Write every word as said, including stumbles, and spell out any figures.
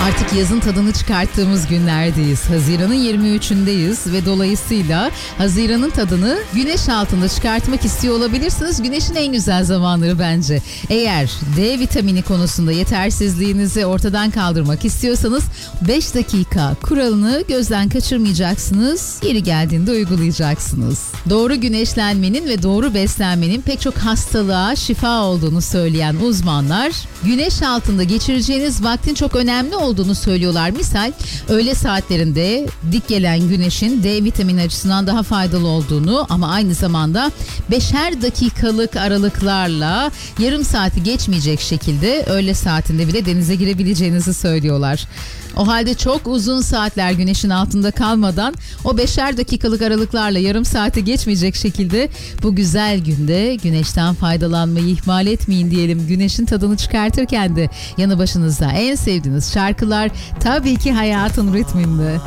Artık yazın tadını çıkarttığımız günlerdeyiz. Haziran'ın yirmi üçündeyiz ve dolayısıyla Haziran'ın tadını güneş altında çıkartmak istiyor olabilirsiniz. Güneşin en güzel zamanları bence. Eğer D vitamini konusunda yetersizliğinizi ortadan kaldırmak istiyorsanız beş dakika kuralını gözden kaçırmayacaksınız. Yeri geldiğinde uygulayacaksınız. Doğru güneşlenmenin ve doğru beslenmenin pek çok hastalığa şifa olduğunu söyleyen uzmanlar, güneş altında geçireceğiniz vaktin çok önemli olduğunu söylüyorlar. Misal öğle saatlerinde dik gelen güneşin D vitamini açısından daha faydalı olduğunu ama aynı zamanda beşer dakikalık aralıklarla yarım saati geçmeyecek şekilde öğle saatinde bile denize girebileceğinizi söylüyorlar. O halde çok uzun saatler güneşin altında kalmadan o beşer dakikalık aralıklarla yarım saati geçmeyecek şekilde bu güzel günde güneşten faydalanmayı ihmal etmeyin diyelim. Güneşin tadını çıkartırken de yanı başınızda en sevdiğiniz şarkılar tabii ki hayatın ritminde.